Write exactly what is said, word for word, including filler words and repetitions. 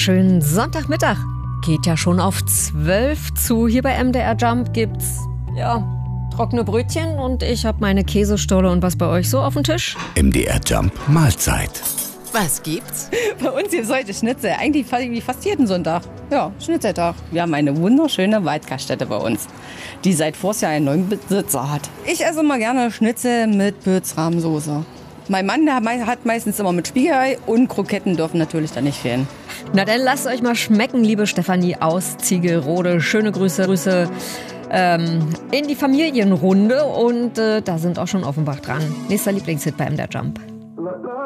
wunderschönen Sonntagmittag. Geht ja schon auf zwölf zu. Hier bei M D R Jump gibt's, ja, trockene Brötchen und ich habe meine Käsestolle. Und was bei euch so auf dem Tisch? M D R Jump Mahlzeit. Was gibt's? Bei uns gibt es heute Schnitzel. Eigentlich wie fast jeden Sonntag. Ja, Schnitzeltag. Wir haben eine wunderschöne Waldgaststätte bei uns, die seit Vorjahr einen neuen Besitzer hat. Ich esse immer gerne Schnitzel mit Pilzrahmsoße. Mein Mann der hat meistens immer mit Spiegelei und Kroketten dürfen natürlich da nicht fehlen. Na dann lasst euch mal schmecken, liebe Stefanie aus Ziegelrode. Schöne Grüße, Grüße ähm, in die Familienrunde und äh, da sind auch schon Offenbach dran. Nächster Lieblingshit bei M D R Jump.